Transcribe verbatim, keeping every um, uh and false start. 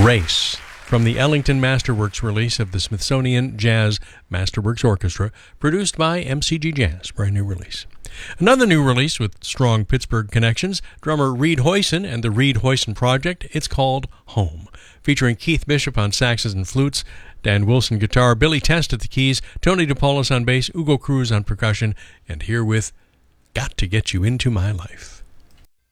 Race, from the Ellington Masterworks release of the Smithsonian Jazz Masterworks Orchestra, produced by M C G Jazz, brand new release. Another new release with strong Pittsburgh connections, drummer Reed Hoyson and the Reed Hoyson Project. It's called Home, featuring Keith Bishop on saxes and flutes, Dan Wilson guitar, Billy Test at the keys, Tony DePaulis on bass, Ugo Cruz on percussion, and here with Got to Get You Into My Life.